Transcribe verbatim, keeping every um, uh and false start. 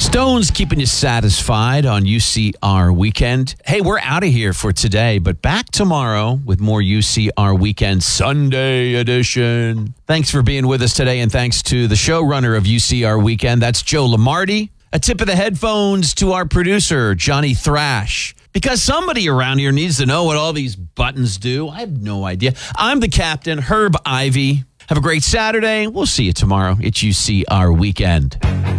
Stones keeping you satisfied on U C R Weekend. Hey, we're out of here for today, but back tomorrow with more U C R Weekend Sunday edition. Thanks for being with us today, and thanks to the showrunner of U C R Weekend. That's Joe Lamardi. A tip of the headphones to our producer, Johnny Thrash. Because somebody around here needs to know what all these buttons do. I have no idea. I'm the captain, Herb Ivy. Have a great Saturday. We'll see you tomorrow. It's U C R Weekend.